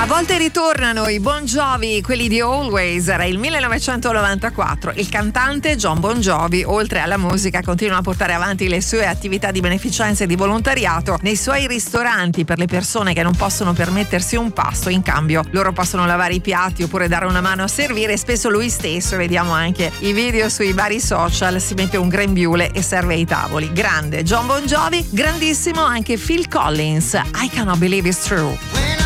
A volte ritornano i Bon Jovi, quelli di Always. Era il 1994. Il cantante Jon Bon Jovi, oltre alla musica, continua a portare avanti le sue attività di beneficenza e di volontariato nei suoi ristoranti per le persone che non possono permettersi un pasto. In cambio loro possono lavare i piatti oppure dare una mano a servire. Spesso lui stesso, vediamo anche i video sui vari social, si mette un grembiule e serve ai tavoli. Grande Jon Bon Jovi, grandissimo anche Phil Collins. I Cannot Believe It's True.